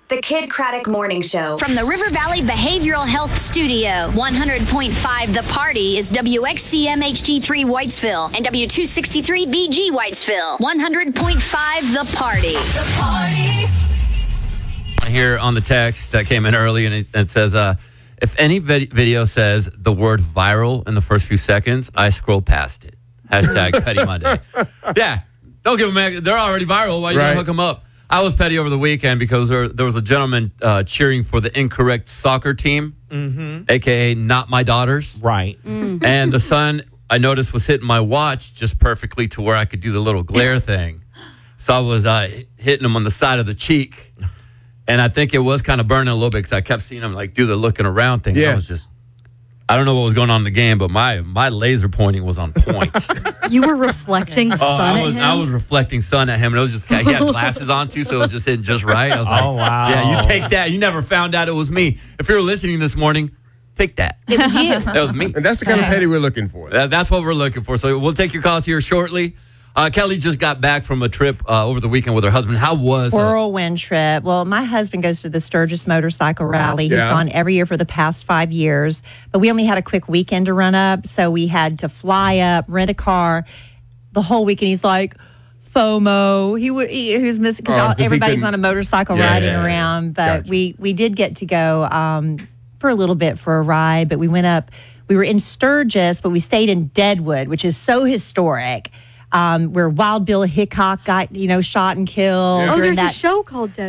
The Kid Craddock Morning Show. From the River Valley Behavioral Health Studio, 100.5 The Party is WXCM HD3 Whitesville and W263 BG Whitesville. 100.5 The Party. The Party. Here on the text that came in early, and it says, if any video says the word viral in the first few seconds, I scroll past it. Hashtag Petty Monday. Yeah, don't give them. They're already viral. Why you gonna hook them up? I was petty over the weekend because there was a gentleman cheering for the incorrect soccer team, a.k.a. not my daughters. Right. And the sun, I noticed, was hitting my watch just perfectly to where I could do the little glare thing. So I was hitting him on the side of the cheek. And I think it was kind of burning a little bit because I kept seeing him like do the looking around thing. Yeah. I don't know what was going on in the game, but my laser pointing was on point. You were reflecting sun at him? I was reflecting sun at him, and it was just, he had glasses on too, so it was just hitting just right. I was like, wow. Yeah, you take that. You never found out it was me. If you were listening this morning, take that. It was you. That was me. And that's the kind of petty we're looking for. That's what we're looking for. So we'll take your calls here shortly. Kelly just got back from a trip over the weekend with her husband. How was it? Whirlwind trip. Well, my husband goes to the Sturgis Motorcycle Rally. He's gone every year for the past 5 years. But we only had a quick weekend to run up, so we had to fly up, rent a car. The whole weekend, he's like, FOMO. He was missing because everybody's on a motorcycle riding around. But we did get to go for a little bit for a ride. But we went up. We were in Sturgis, but we stayed in Deadwood, which is so historic. Where Wild Bill Hickok got, shot and killed. Oh, during there's that a show called Dead.